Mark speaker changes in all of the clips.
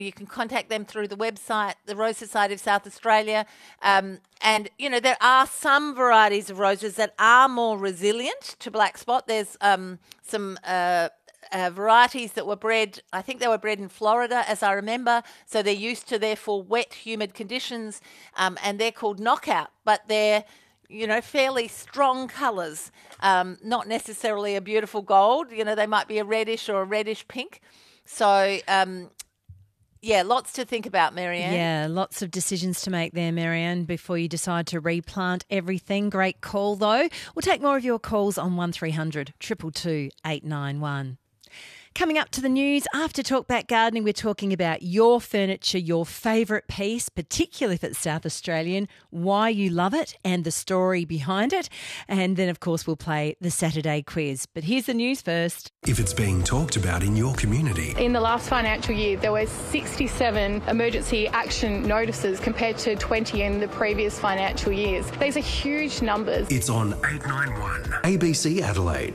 Speaker 1: You can contact them through the website, the Rose Society of South Australia. And, there are some varieties of roses that are more resilient to black spot. There's some varieties that were bred, I think they were bred in Florida, as I remember. So they're used to, therefore, wet, humid conditions. And they're called Knockout, but they're fairly strong colours, not necessarily a beautiful gold. They might be a reddish or a reddish pink. So, lots to think about, Marianne.
Speaker 2: Yeah, lots of decisions to make there, Marianne, before you decide to replant everything. Great call, though. We'll take more of your calls on 1300 222 891. Coming up to the news, after Talkback Gardening, we're talking about your furniture, your favourite piece, particularly if it's South Australian, why you love it and the story behind it. And then, of course, we'll play the Saturday quiz. But here's the news first.
Speaker 3: If it's being talked about in your community.
Speaker 4: In the last financial year, there were 67 emergency action notices compared to 20 in the previous financial years. These are huge numbers.
Speaker 3: It's on 891 ABC Adelaide.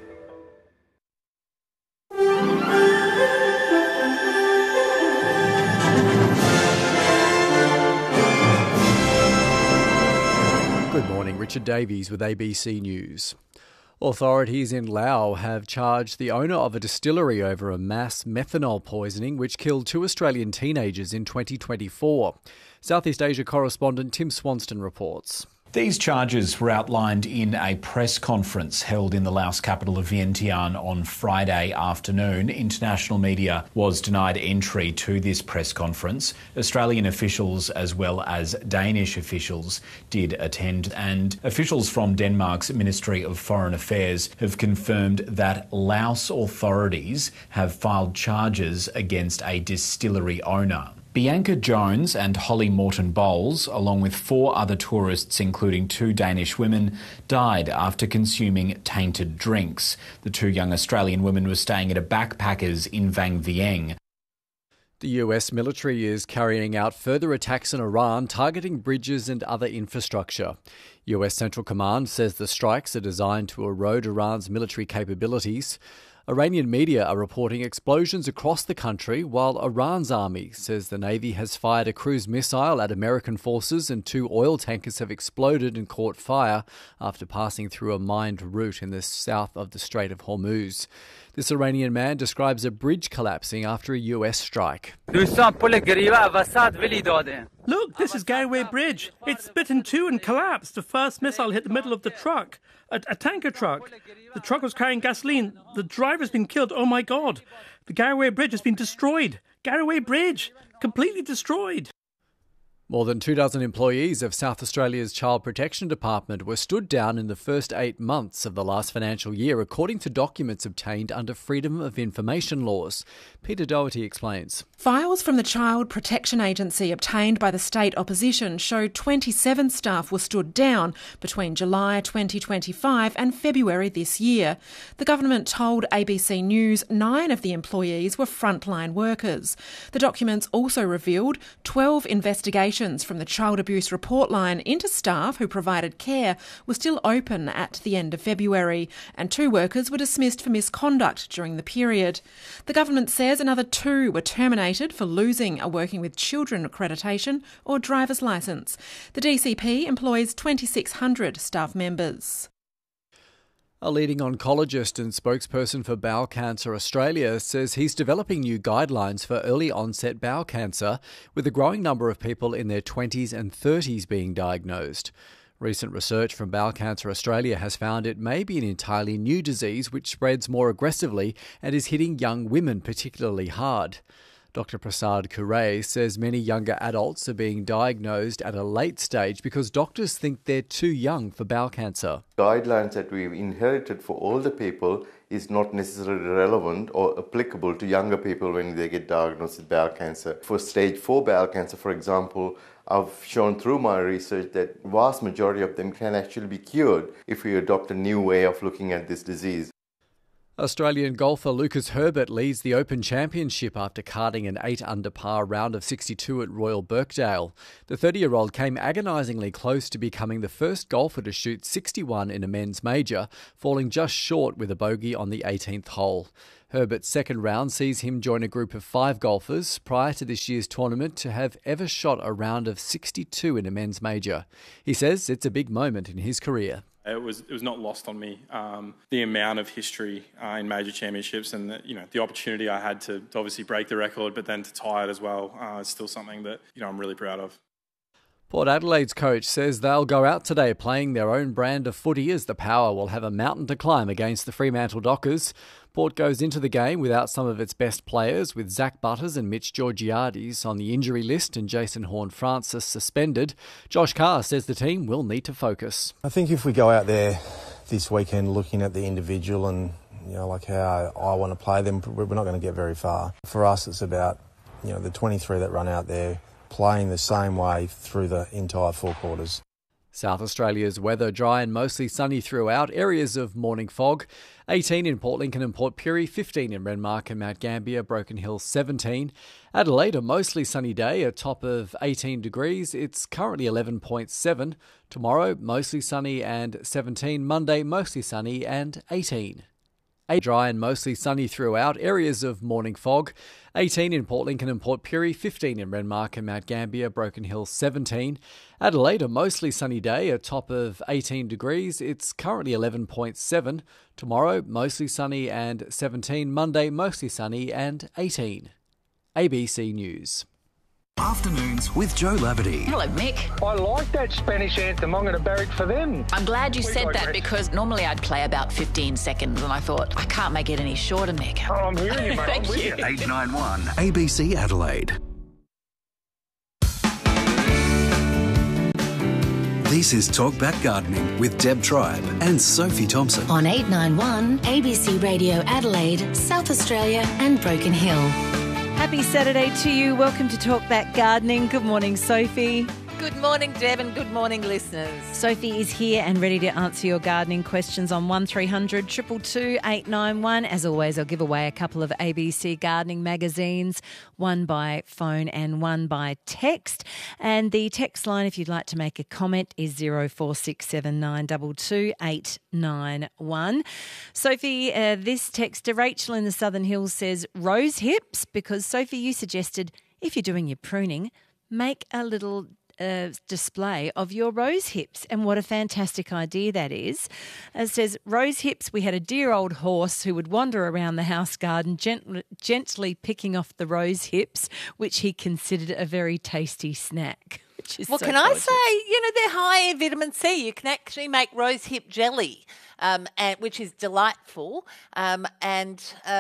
Speaker 5: Good morning, Richard Davies with ABC News. Authorities in Laos have charged the owner of a distillery over a mass methanol poisoning which killed 2 Australian teenagers in 2024. Southeast Asia correspondent Tim Swanston reports.
Speaker 6: These charges were outlined in a press conference held in the Laos capital of Vientiane on Friday afternoon. International media was denied entry to this press conference. Australian officials as well as Danish officials did attend, and officials from Denmark's Ministry of Foreign Affairs have confirmed that Laos authorities have filed charges against a distillery owner. Bianca Jones and Holly Morton Bowles, along with 4 other tourists, including 2 Danish women, died after consuming tainted drinks. The 2 young Australian women were staying at a backpackers in Vang Vieng.
Speaker 5: The US military is carrying out further attacks in Iran, targeting bridges and other infrastructure. US Central Command says the strikes are designed to erode Iran's military capabilities. Iranian media are reporting explosions across the country, while Iran's army says the Navy has fired a cruise missile at American forces and 2 oil tankers have exploded and caught fire after passing through a mined route in the south of the Strait of Hormuz. This Iranian man describes a bridge collapsing after a US strike.
Speaker 7: Look, this is Garraway Bridge. It's split in 2 and collapsed. The first missile hit the middle of the truck, a tanker truck. The truck was carrying gasoline. The driver's been killed. Oh my God. The Garraway Bridge has been destroyed. Garraway Bridge, completely destroyed.
Speaker 5: More than 24 employees of South Australia's Child Protection Department were stood down in the first 8 months of the last financial year, according to documents obtained under Freedom of Information laws. Peter Doherty explains.
Speaker 8: Files from the Child Protection Agency obtained by the state opposition show 27 staff were stood down between July 2025 and February this year. The government told ABC News 9 of the employees were frontline workers. The documents also revealed 12 investigations from the Child Abuse Report Line into staff who provided care were still open at the end of February, and 2 workers were dismissed for misconduct during the period. The government says another 2 were terminated for losing a Working with Children accreditation or driver's licence. The DCP employs 2,600 staff members.
Speaker 5: A leading oncologist and spokesperson for Bowel Cancer Australia says he's developing new guidelines for early onset bowel cancer, with a growing number of people in their 20s and 30s being diagnosed. Recent research from Bowel Cancer Australia has found it may be an entirely new disease which spreads more aggressively and is hitting young women particularly hard. Dr. Prasad Kuray says many younger adults are being diagnosed at a late stage because doctors think they're too young for bowel cancer.
Speaker 9: Guidelines that we've inherited for older people is not necessarily relevant or applicable to younger people when they get diagnosed with bowel cancer. For stage 4 bowel cancer, for example, I've shown through my research that vast majority of them can actually be cured if we adopt a new way of looking at this disease.
Speaker 5: Australian golfer Lucas Herbert leads the Open Championship after carding an 8-under-par round of 62 at Royal Birkdale. The 30-year-old came agonisingly close to becoming the first golfer to shoot 61 in a men's major, falling just short with a bogey on the 18th hole. Herbert's second round sees him join a group of 5 golfers prior to this year's tournament to have ever shot a round of 62 in a men's major. He says it's a big moment in his career.
Speaker 10: It was not lost on me, the amount of history in major championships and the opportunity I had to obviously break the record, but then to tie it as well is still something that I'm really proud of.
Speaker 5: Port Adelaide's coach says they'll go out today playing their own brand of footy as the Power will have a mountain to climb against the Fremantle Dockers. Port goes into the game without some of its best players, with Zach Butters and Mitch Georgiades on the injury list and Jason Horne-Francis suspended. Josh Carr says the team will need to focus.
Speaker 11: I think if we go out there this weekend looking at the individual and like how I want to play them, we're not going to get very far. For us, it's about the 23 that run out there playing the same way through the entire 4 quarters.
Speaker 5: South Australia's weather dry and mostly sunny throughout, areas of morning fog. 18 in Port Lincoln and Port Pirie, 15 in Renmark and Mount Gambier, Broken Hill 17. Adelaide, a mostly sunny day, a top of 18 degrees. It's currently 11.7. Tomorrow, mostly sunny and 17. Monday, mostly sunny and 18. Dry and mostly sunny throughout, areas of morning fog. 18 in Port Lincoln and Port Pirie, 15 in Renmark and Mount Gambier, Broken Hill 17. Adelaide, a mostly sunny day, a top of 18 degrees. It's currently 11.7. Tomorrow, mostly sunny and 17. Monday, mostly sunny and 18. ABC News.
Speaker 3: Afternoons with Joe Labadie.
Speaker 12: Hello, Mick.
Speaker 13: I like that Spanish anthem. I'm going to barrack for them.
Speaker 12: I'm glad you said that because normally I'd play about 15 seconds and I thought, I can't make it any shorter, Mick.
Speaker 13: Oh, I'm hearing you, mate.
Speaker 12: Thank
Speaker 13: I'm with
Speaker 12: you.
Speaker 3: 891 ABC Adelaide. This is Talkback Gardening with Deb Tribe and Sophie Thompson.
Speaker 14: On 891 ABC Radio Adelaide, South Australia and Broken Hill.
Speaker 2: Happy Saturday to you. Welcome to Talk Back Gardening. Good morning, Sophie.
Speaker 1: Good morning, Deb, and good morning, listeners.
Speaker 2: Sophie is here and ready to answer your gardening questions on 1300 222 891. As always, I'll give away a couple of ABC gardening magazines, one by phone and one by text. And the text line, if you'd like to make a comment, is 0467922891. 891. Sophie, this texter, Rachel in the Southern Hills, says rose hips, because Sophie, you suggested if you're doing your pruning, make a little display of your rose hips, and what a fantastic idea that is. It says, rose hips, we had a dear old horse who would wander around the house garden gently picking off the rose hips, which he considered a very tasty snack.
Speaker 1: Well, so can gorgeous. I say, they're high in vitamin C. You can actually make rose hip jelly, which is delightful. During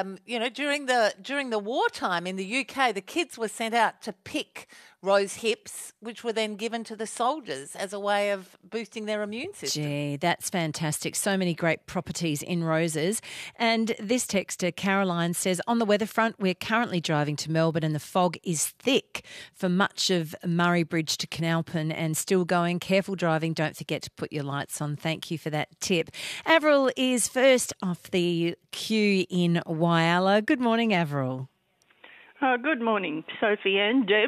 Speaker 1: the wartime in the UK, the kids were sent out to pick rose hips, which were then given to the soldiers as a way of boosting their immune system.
Speaker 2: Gee, that's fantastic. So many great properties in roses. And this texter, Caroline, says, on the weather front, we're currently driving to Melbourne and the fog is thick for much of Murray Bridge to Canalpin and still going. Careful driving. Don't forget to put your lights on. Thank you for that tip. Avril is first off the queue in Whyalla. Good morning, Avril.
Speaker 15: Good morning, Sophie and Deb.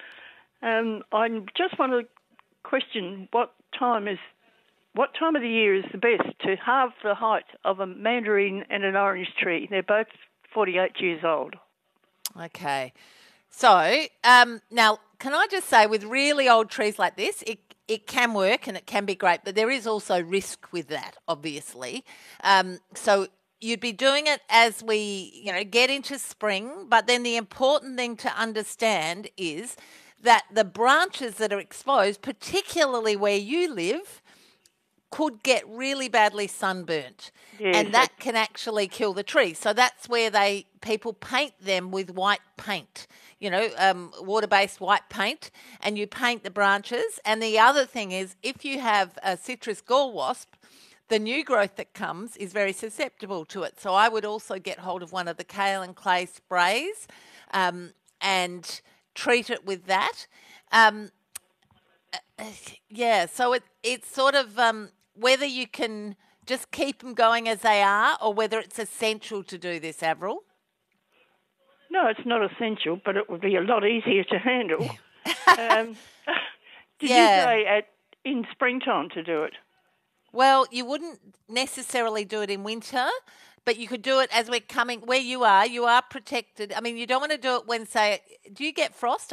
Speaker 15: I just want to question what time of the year is the best to halve the height of a mandarin and an orange tree? They're both 48 years old.
Speaker 1: Okay. So now, can I just say, with really old trees like this, it can work and it can be great, but there is also risk with that, obviously. So you'd be doing it as we, get into spring, but then the important thing to understand is that the branches that are exposed, particularly where you live, could get really badly sunburnt. Yes. And that can actually kill the tree. So that's where people paint them with white paint, water-based white paint, and you paint the branches. And the other thing is, if you have a citrus gall wasp, the new growth that comes is very susceptible to it. So I would also get hold of one of the kale and clay sprays and treat it with that. So it's sort of whether you can just keep them going as they are, or whether it's essential to do this, Avril?
Speaker 15: No, it's not essential, but it would be a lot easier to handle. Did you say in springtime to do it?
Speaker 1: Well, you wouldn't necessarily do it in winter, but you could do it as we're coming. Where you are protected. I mean, you don't want to do it when, say, do you get frost?